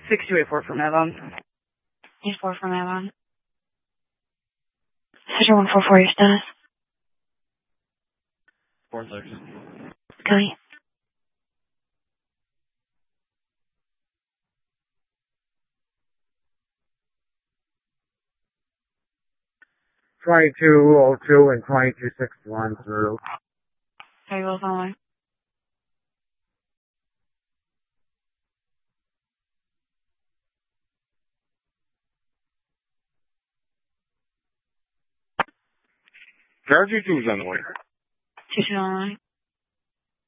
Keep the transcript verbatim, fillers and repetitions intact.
six two eight four from Avon. eight four from Avon. Cedar one four four, your status. Four six. Cody. twenty-two oh two and twenty-two sixty-one through. How you both on? Charger two's on the way. Two two on the line.